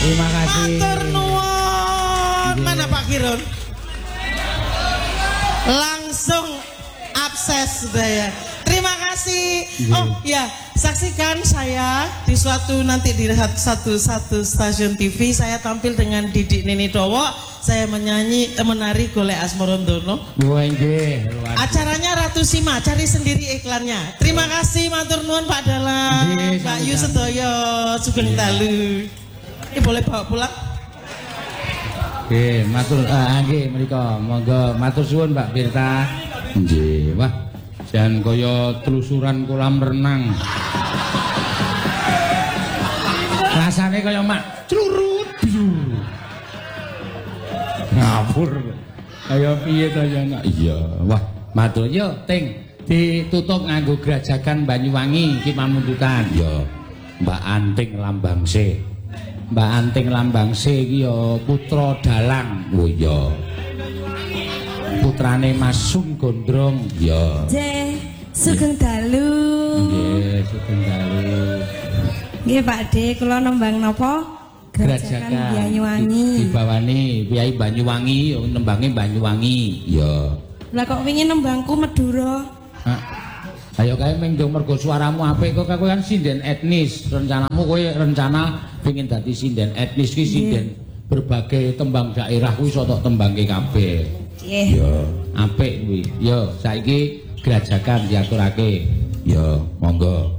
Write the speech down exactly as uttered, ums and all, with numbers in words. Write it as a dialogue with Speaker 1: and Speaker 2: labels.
Speaker 1: Terima kasih.
Speaker 2: Matur nuwun. Mana Pak Kirun? Langsung abses sudah ya. Terima kasih. Oh ya, saksikan saya di suatu nanti di satu satu stasiun T V saya tampil dengan Didik Nini Dowo. Saya menyanyi eh, menari golek Asmarandono. Acaranya Ratu Sima, cari sendiri iklannya. Terima kasih matur nuwun Pak Dalang, Mbak Yu Sedoyo, Sugeng Dalu. Ini boleh bawa pulang?
Speaker 1: Nggih, matur ah nggih mriku. Monggo matur suwun Mbak Birta. Nggih, wah jan kaya telusuran kolam renang. Rasane kaya mak crurut biru. Ngapur. Kaya piye to ya nak? Iya, wah matur yo Ting ditutup nganggo Grajagan Banyuwangi iki pamuntutan. Yo Mbak Anting Lambangse. Mbak Anting Lambangse iki ya putra dalang. Oh iya. Putrane Mas Sum Gondrong. Ya.
Speaker 3: Nggih, Sugeng Dalu.
Speaker 1: Nggih, Sugeng Dalu.
Speaker 3: Nggih, Pakde, kula nembang napa? Grajagan Banyuwangi.
Speaker 1: Dibawani Kyai Banyuwangi, nembange Banyuwangi. Ya.
Speaker 3: Lah kok wingi nembangku Madura?
Speaker 1: Ayo kae ming ndung mergo suaramu apik kok kowe kan sinden etnis. Rencanamu kowe rencana pengin dadi sinden etnis ki sinden berbagai tembang daerah kuwi iso tok tembangke kabeh.
Speaker 3: Nggih.
Speaker 1: Yo, apik kuwi. Yo, saiki Grajagan diaturake. Yo, monggo.